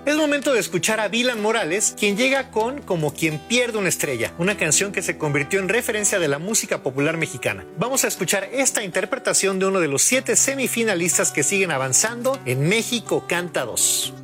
Es momento de escuchar a Dylan Morales, quien llega con Como quien pierde una estrella, una canción que se convirtió en referencia de la música popular mexicana. Vamos a escuchar esta interpretación de uno de los 7 semifinalistas que siguen avanzando en México Canta 2.